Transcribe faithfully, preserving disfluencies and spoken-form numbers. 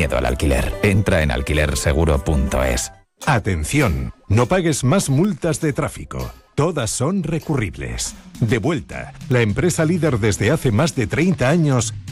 miedo al alquiler. Entra en alquiler seguro punto es. Atención, no pagues más multas de tráfico. Todas son recurribles. De Vuelta, la empresa líder desde hace más de treinta años,